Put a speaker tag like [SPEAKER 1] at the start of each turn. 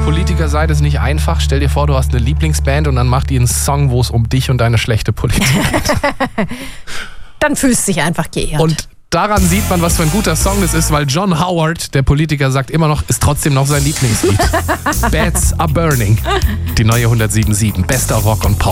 [SPEAKER 1] Politiker sein ist nicht einfach. Stell dir vor, du hast eine Lieblingsband und dann macht die einen Song, wo es um dich und deine schlechte Politik geht.
[SPEAKER 2] Dann fühlst du dich einfach geehrt.
[SPEAKER 1] Und daran sieht man, was für ein guter Song das ist, weil John Howard, der Politiker, sagt immer noch, ist trotzdem noch sein Lieblingslied. Bats are burning. Die neue 107.7. Bester Rock und Pop.